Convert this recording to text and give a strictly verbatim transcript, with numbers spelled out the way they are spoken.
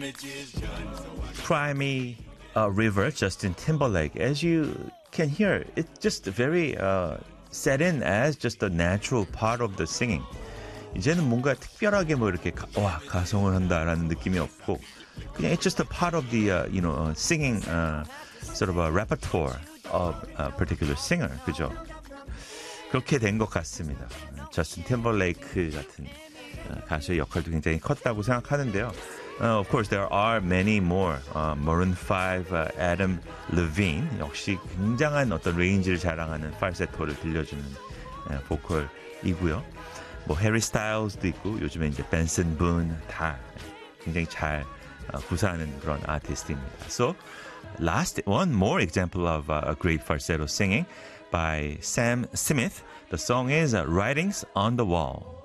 Cry Me a River, Justin Timberlake. As you can hear, it's just very uh, set in as just a natural part of the singing. 이제는 뭔가 특별하게 뭐 이렇게 가, 와 가성을 한다라는 느낌이 없고 그냥 it's just a part of the uh, you know uh, singing uh, sort of a repertoire of a particular singer. 그죠? 그렇게 된 것 같습니다. 저스틴 팀벌레이크 같은 가수의 역할도 굉장히 컸다고 생각하는데요. Uh, of course, there are many more. Uh, Maroon five, uh, Adam Levine 역시 굉장한 어떤 레인지를 자랑하는 팔세토를 들려주는 uh, 보컬이고요. 뭐 해리 스타일즈도 있고 요즘에 이제 벤슨 분 다 굉장히 잘 uh, 구사하는 그런 아티스트입니다. So, last one more example of uh, a great falsetto singing by Sam Smith. The song is uh, Writings on the Wall.